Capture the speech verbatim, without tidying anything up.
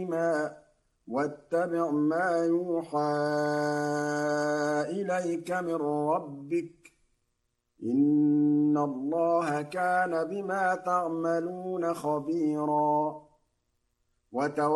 واتبع ما يوحى إليك من ربك إن الله كان بما تعملون خبيرا